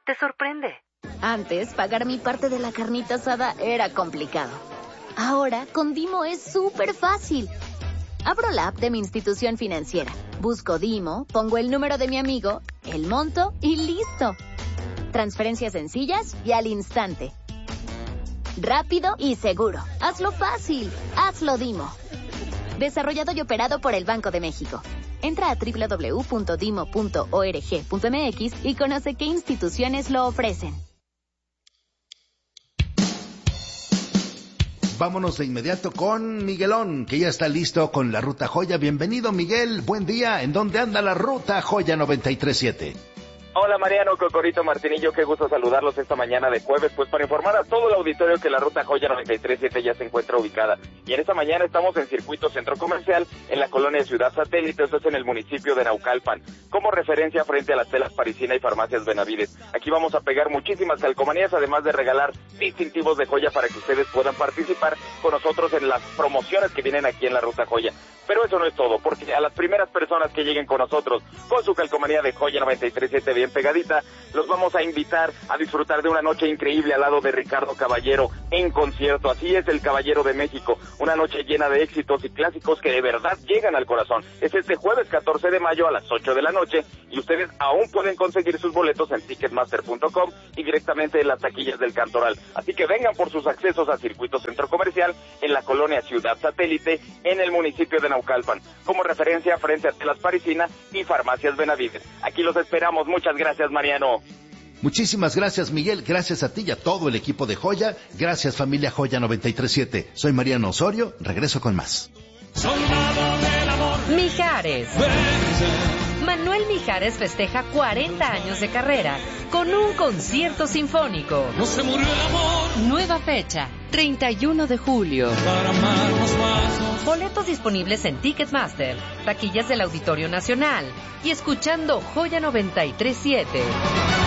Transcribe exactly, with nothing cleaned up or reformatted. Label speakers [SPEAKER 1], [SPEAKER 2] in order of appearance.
[SPEAKER 1] te sorprende.
[SPEAKER 2] Antes, pagar mi parte de la carnita asada era complicado. Ahora, con Dimo es súper fácil. Abro la app de mi institución financiera, busco Dimo, pongo el número de mi amigo, el monto y listo. Transferencias sencillas y al instante. Rápido y seguro. Hazlo fácil. Hazlo Dimo. Desarrollado y operado por el Banco de México. Entra a doble u doble u doble u punto dimo punto org punto m x y conoce qué instituciones lo ofrecen.
[SPEAKER 3] Vámonos de inmediato con Miguelón, que ya está listo con la Ruta Joya. Bienvenido, Miguel. Buen día. ¿En dónde anda la Ruta Joya noventa y tres punto siete?
[SPEAKER 4] Hola Mariano, Cocorito, Martinillo, qué gusto saludarlos esta mañana de jueves, pues para informar a todo el auditorio que la Ruta Joya noventa y tres punto siete ya se encuentra ubicada. Y en esta mañana estamos en Circuito Centro Comercial, en la colonia Ciudad Satélite, esto es en el municipio de Naucalpan, como referencia frente a las telas Parisina y Farmacias Benavides. Aquí vamos a pegar muchísimas calcomanías, además de regalar distintivos de joya para que ustedes puedan participar con nosotros en las promociones que vienen aquí en la Ruta Joya. Pero eso no es todo, porque a las primeras personas que lleguen con nosotros con su calcomanía de Joya noventa y tres punto siete bien pegadita, los vamos a invitar a disfrutar de una noche increíble al lado de Ricardo Caballero en concierto. Así es, el Caballero de México, una noche llena de éxitos y clásicos que de verdad llegan al corazón. Es este jueves catorce de mayo a las ocho de la noche y ustedes aún pueden conseguir sus boletos en ticketmaster punto com y directamente en las taquillas del Cantoral. Así que vengan por sus accesos a Circuito Centro Comercial en la colonia Ciudad Satélite en el municipio de Naucalpan, como referencia frente a Telas Parisina y Farmacias Benavides. Aquí los esperamos. Muchas gracias, Mariano.
[SPEAKER 3] Muchísimas gracias, Miguel. Gracias a ti y a todo el equipo de Joya. Gracias, familia Joya noventa y tres punto siete. Soy Mariano Osorio. Regreso con más.
[SPEAKER 1] Mijares. Manuel Mijares festeja cuarenta años de carrera con un concierto sinfónico.
[SPEAKER 5] No se murió el amor.
[SPEAKER 1] Nueva fecha, treinta y uno de julio.
[SPEAKER 5] Para amarnos más.
[SPEAKER 1] Boletos disponibles en Ticketmaster, taquillas del Auditorio Nacional y escuchando Joya noventa y tres punto siete.